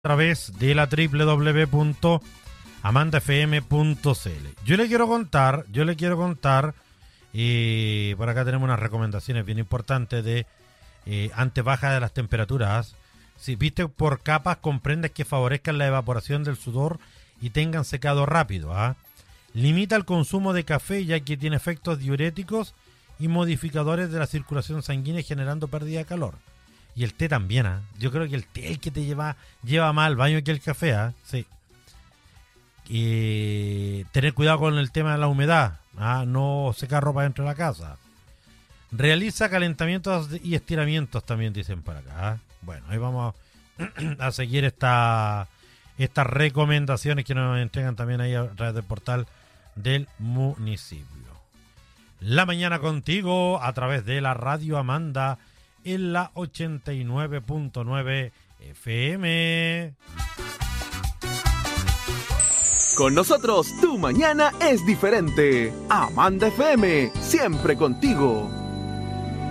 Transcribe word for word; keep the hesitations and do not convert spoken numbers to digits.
a través de la doble u doble u doble u punto amanda f m punto c l. Yo le quiero contar, yo le quiero contar, y por acá tenemos unas recomendaciones bien importantes de eh, ante baja de las temperaturas. Si viste por capas, comprendes que favorezcan la evaporación del sudor y tengan secado rápido. ¿ah? Limita el consumo de café, ya que tiene efectos diuréticos y modificadores de la circulación sanguínea, generando pérdida de calor. Y el té también, ¿ah? ¿eh? Yo creo que el té es el que te lleva, lleva más al baño que el café, ¿eh? Sí. Y tener cuidado con el tema de la humedad, ¿ah? No secar ropa dentro de la casa. Realiza calentamientos y estiramientos también, dicen por acá. ¿eh? Bueno, ahí vamos a, a seguir esta, estas recomendaciones que nos entregan también ahí a través del portal del municipio. La mañana contigo a través de la Radio Amanda en la ochenta y nueve punto nueve F M. Con nosotros, tu mañana es diferente. Amanda F M, siempre contigo.